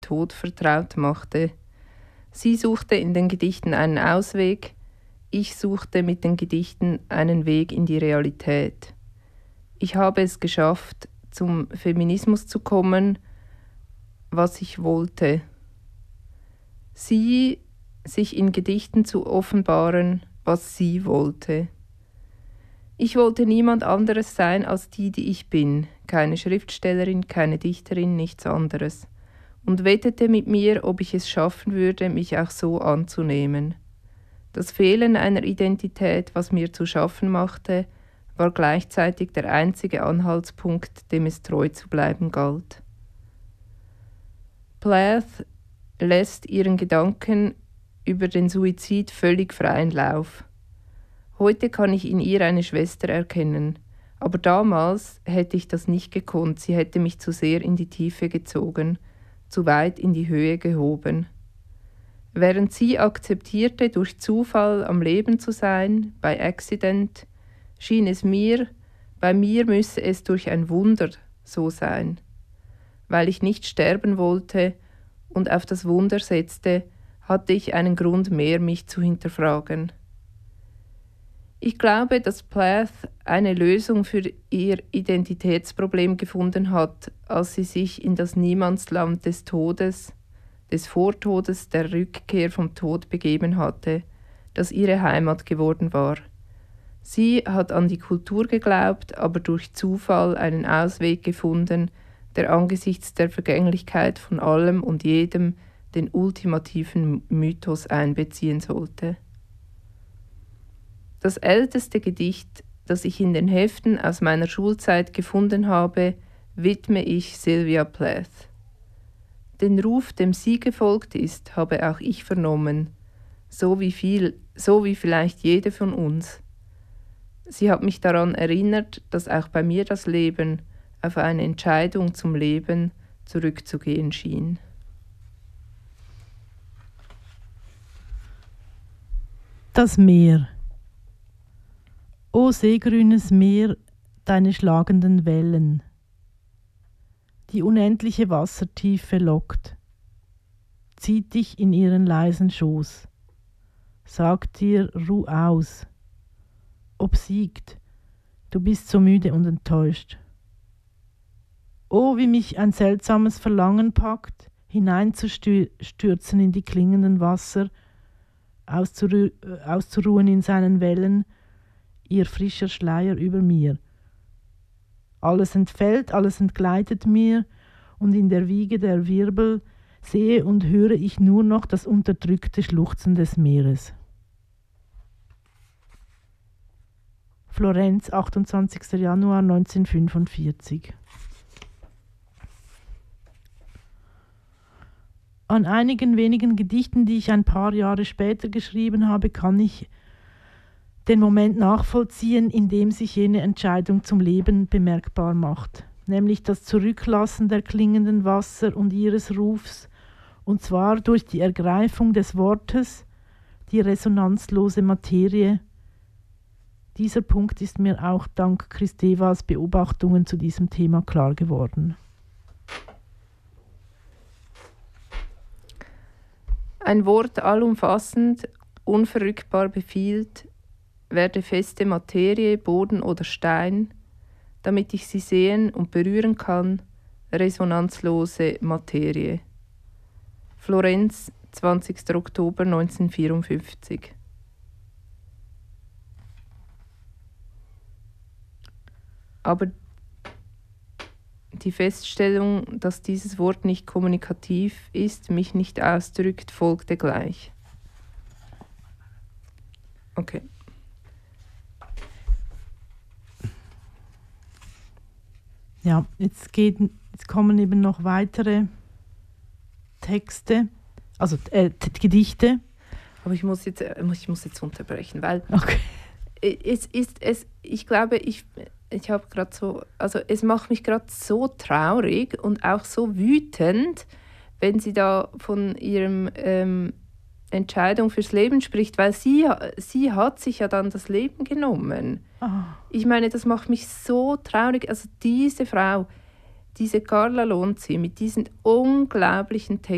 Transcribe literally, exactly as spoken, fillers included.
Tod vertraut machte. Sie suchte in den Gedichten einen Ausweg, ich suchte mit den Gedichten einen Weg in die Realität. Ich habe es geschafft, zum Feminismus zu kommen, was ich wollte. Sie, sich in Gedichten zu offenbaren, was sie wollte. Ich wollte niemand anderes sein als die, die ich bin, keine Schriftstellerin, keine Dichterin, nichts anderes, und wettete mit mir, ob ich es schaffen würde, mich auch so anzunehmen. Das Fehlen einer Identität, was mir zu schaffen machte, war gleichzeitig der einzige Anhaltspunkt, dem es treu zu bleiben galt. Plath lässt ihren Gedanken über den Suizid völlig freien Lauf. Heute kann ich in ihr eine Schwester erkennen, aber damals hätte ich das nicht gekonnt, sie hätte mich zu sehr in die Tiefe gezogen, zu weit in die Höhe gehoben. Während sie akzeptierte, durch Zufall am Leben zu sein, bei Accident, schien es mir, bei mir müsse es durch ein Wunder so sein. Weil ich nicht sterben wollte und auf das Wunder setzte, hatte ich einen Grund mehr, mich zu hinterfragen. Ich glaube, dass Plath eine Lösung für ihr Identitätsproblem gefunden hat, als sie sich in das Niemandsland des Todes, des Vortodes, der Rückkehr vom Tod begeben hatte, das ihre Heimat geworden war. Sie hat an die Kultur geglaubt, aber durch Zufall einen Ausweg gefunden, der angesichts der Vergänglichkeit von allem und jedem den ultimativen Mythos einbeziehen sollte. Das älteste Gedicht, das ich in den Heften aus meiner Schulzeit gefunden habe, widme ich Sylvia Plath. Den Ruf, dem sie gefolgt ist, habe auch ich vernommen, so wie viel, so wie vielleicht jede von uns. Sie hat mich daran erinnert, dass auch bei mir das Leben auf eine Entscheidung zum Leben zurückzugehen schien. Das Meer. O seegrünes Meer, deine schlagenden Wellen. Die unendliche Wassertiefe lockt, zieht dich in ihren leisen Schoß, sagt dir, ruh aus, obsiegt, du bist so müde und enttäuscht. Oh, wie mich ein seltsames Verlangen packt, hineinzustürzen in die klingenden Wasser, auszuruh- auszuruhen in seinen Wellen, ihr frischer Schleier über mir. Alles entfällt, alles entgleitet mir, und in der Wiege der Wirbel sehe und höre ich nur noch das unterdrückte Schluchzen des Meeres. Florenz, achtundzwanzigster Januar neunzehnhundertfünfundvierzig. An einigen wenigen Gedichten, die ich ein paar Jahre später geschrieben habe, kann ich den Moment nachvollziehen, in dem sich jene Entscheidung zum Leben bemerkbar macht, nämlich das Zurücklassen der klingenden Wasser und ihres Rufs, und zwar durch die Ergreifung des Wortes, die resonanzlose Materie. Dieser Punkt ist mir auch dank Kristevas Beobachtungen zu diesem Thema klar geworden. Ein Wort allumfassend, unverrückbar befiehlt, werde feste Materie, Boden oder Stein, damit ich sie sehen und berühren kann, resonanzlose Materie. Florenz, zwanzigster Oktober neunzehnhundertvierundfünfzig. Aber die Feststellung, dass dieses Wort nicht kommunikativ ist, mich nicht ausdrückt, folgte gleich. Okay. Ja, jetzt, geht, jetzt kommen eben noch weitere Texte, also äh, Gedichte. Aber ich muss jetzt, ich muss jetzt unterbrechen, weil okay. es ist, es, ich glaube, ich, ich habe gerade so, also es macht mich gerade so traurig und auch so wütend, wenn sie da von ihrem ähm, Entscheidung fürs Leben spricht, weil sie, sie hat sich ja dann das Leben genommen. Oh. Ich meine, das macht mich so traurig. Also diese Frau, diese Carla Lonzi mit diesen unglaublichen Texten,